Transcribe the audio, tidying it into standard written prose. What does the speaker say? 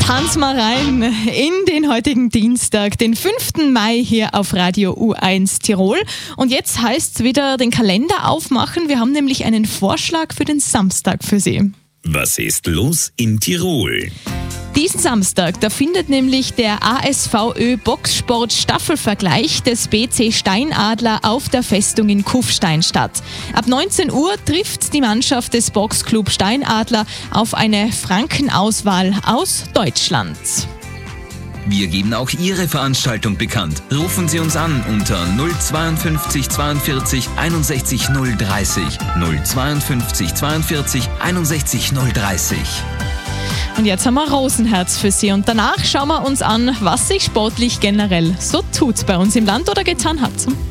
tanzen wir rein in den heutigen Dienstag, den 5. Mai hier auf Radio U1 Tirol. Und jetzt heißt es wieder den Kalender aufmachen. Wir haben nämlich einen Vorschlag für den Samstag für Sie. Was ist los in Tirol? Diesen Samstag, da findet nämlich der ASVÖ Boxsport Staffelvergleich des BC Steinadler auf der Festung in Kufstein statt. Ab 19 Uhr trifft die Mannschaft des Boxclub Steinadler auf eine Frankenauswahl aus Deutschland. Wir geben auch Ihre Veranstaltung bekannt. Rufen Sie uns an unter 052 42 61 030. 052 42 61 030. Und jetzt haben wir Rosenherz für Sie und danach schauen wir uns an, was sich sportlich generell so tut bei uns im Land oder getan hat.